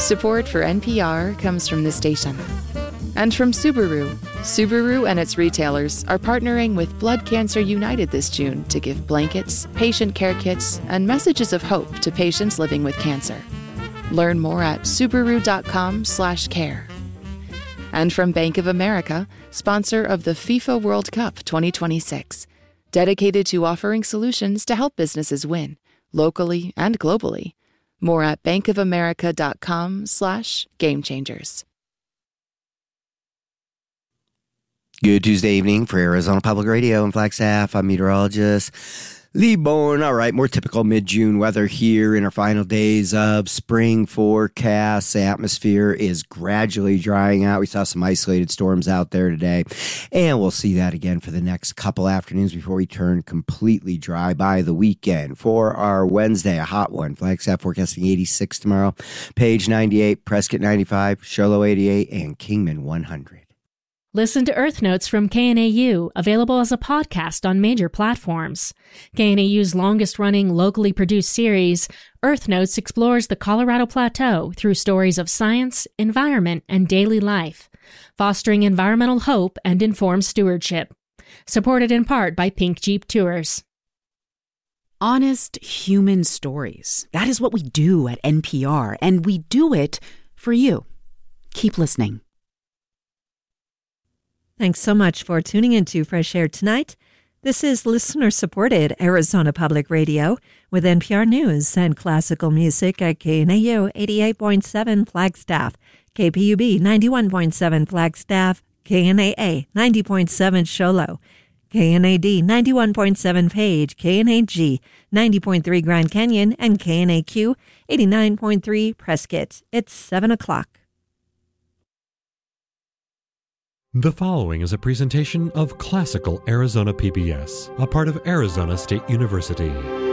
Support for NPR comes from the station. And from Subaru. Subaru and its retailers are partnering with Blood Cancer United this June to give blankets, patient care kits, and messages of hope to patients living with cancer. Learn more at Subaru.com/care. And from Bank of America, sponsor of the FIFA World Cup 2026, dedicated to offering solutions to help businesses win, locally and globally. More at bankofamerica.com/gamechangers. Good Tuesday evening for Arizona Public Radio and Flagstaff. I'm meteorologist Lee Bourne. All right, more typical mid-June weather here in our final days of spring forecasts. The atmosphere is gradually drying out. We saw some isolated storms out there today, and we'll see that again for the next couple afternoons before we turn completely dry by the weekend. For our Wednesday, a hot one. Flagstaff forecasting 86 tomorrow, Page 98, Prescott 95, Show Low 88, and Kingman 100. Listen to Earth Notes from KNAU, available as a podcast on major platforms. KNAU's longest-running, locally produced series, Earth Notes explores the Colorado Plateau through stories of science, environment, and daily life, fostering environmental hope and informed stewardship. Supported in part by Pink Jeep Tours. Honest human stories. That is what we do at NPR, and we do it for you. Keep listening. Thanks so much for tuning into Fresh Air tonight. This is listener-supported Arizona Public Radio with NPR News and classical music at KNAU 88.7 Flagstaff, KPUB 91.7 Flagstaff, KNAA 90.7 Show Low, KNAD 91.7 Page, KNAG 90.3 Grand Canyon, and KNAQ 89.3 Prescott. It's 7 o'clock. The following is a presentation of Classical Arizona PBS, a part of Arizona State University.